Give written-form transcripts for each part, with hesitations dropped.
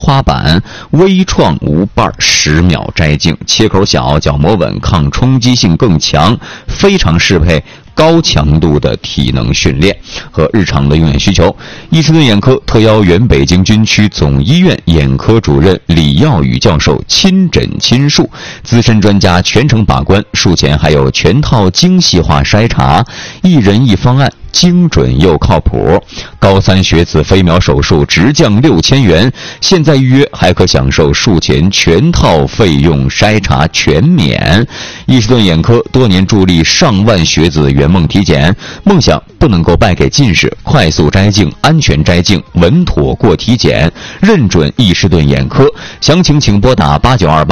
花板微创无瓣，10秒摘净，切口小，角膜稳，抗冲击性更强，非常适配高强度的体能训练和日常的用眼需求。伊士顿眼科特邀原北京军区总医院眼科主任李耀宇教授亲诊亲术，资深专家全程把关，术前还有全套精细化筛查，一人一方案，精准又靠谱。高3学子飞秒手术直降6000元，现在预约还可享受术前全套费用筛查全免。伊士顿眼科多年助力上万学子圆梦体检，梦想不能够败给近视，快速摘镜，安全摘镜，稳妥过体检，认准伊士顿眼科。详情请拨打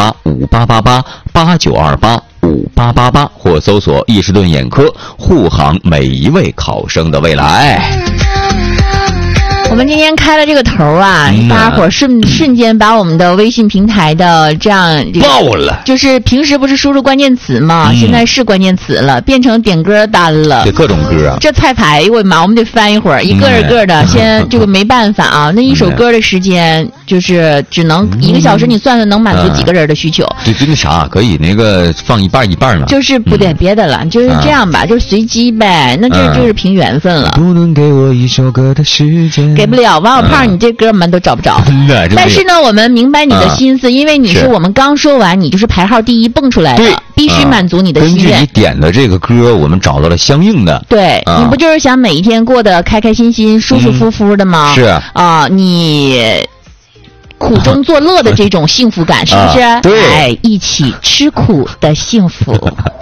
8928588889285888，或搜索伊士顿眼科，护航每一位考生的未来。 我们今天开了这个头啊，大家伙瞬间把我们的微信平台的这样爆了， 就是平时不是输入关键词吗？现在是关键词了，变成点歌单了， 各种歌啊。 这菜牌，我的妈，我们得翻一会儿，一个一个的，先这个没办法啊。那一首歌的时间就是只能1个小时，你算算能满足几个人的需求？ 就那啥，可以那个放一半嘛。 就是不得别的了，就是这样吧，就是随机呗。那这就是凭缘分了。 不能给我一首歌的时间。 给不了，王小胖，你这歌我们都找不着。但是呢，我们明白你的心思，因为你是我们刚说完，你就是排号第一蹦出来的，必须满足你的心愿。 根据你点的这个歌，我们找到了相应的。 对，你不就是想每一天过得开开心心、舒舒服服的吗？ 是啊，你苦中作乐的这种幸福感，是不是？ 对， 哎，一起吃苦的幸福。